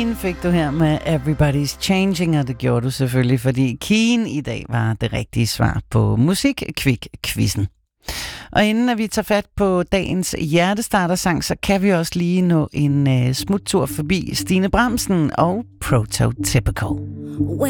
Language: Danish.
Keen fik du her med Everybody's Changing, og det gjorde du selvfølgelig, fordi Keen i dag var det rigtige svar på Musik-Kvik-quizzen. Og inden at vi tager fat på dagens hjertestartersang, så kan vi også lige nå en smuttur forbi Stine Bramsen og Prototypical.